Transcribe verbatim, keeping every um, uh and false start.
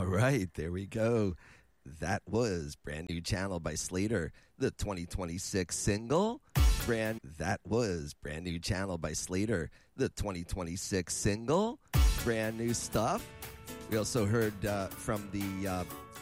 right, there we go. That was Brand New Channel by Slater, the twenty twenty-six single. Brand that was Brand New Channel by Slater, the twenty twenty-six single. Brand new stuff. We also heard uh, from the uh,